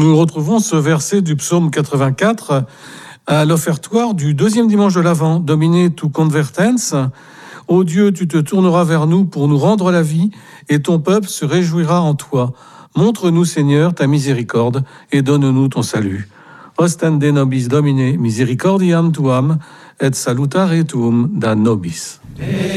Nous retrouvons ce verset du psaume 84 à l'offertoire du deuxième dimanche de l'Avent. Domine tu convertens. Ô Dieu, tu te tourneras vers nous pour nous rendre la vie, et ton peuple se réjouira en toi. Montre-nous, Seigneur, ta miséricorde, et donne-nous ton salut. Ostende nobis Domine misericordiam tuam, et salutare tuum da nobis.